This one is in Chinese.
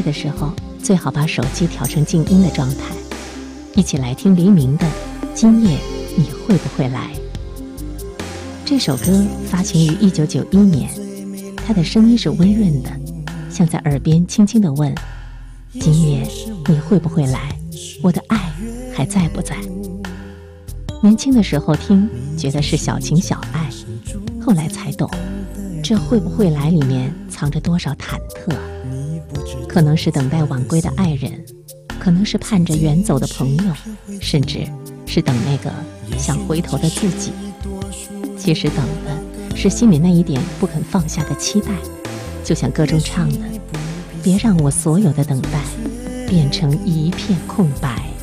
的时候，最好把手机调成静音的状态。一起来听黎明的《今夜你会不会来》。这首歌发行于1991年，它的声音是温润的，像在耳边轻轻地问：今夜你会不会来？我的爱还在不在？年轻的时候听，觉得是小情小爱，后来才懂，这会不会来里面藏着多少忐忑。可能是等待晚归的爱人，可能是盼着远走的朋友，甚至是等那个想回头的自己。其实等的是心里那一点不肯放下的期待，就像歌中唱的：别让我所有的等待变成一片空白。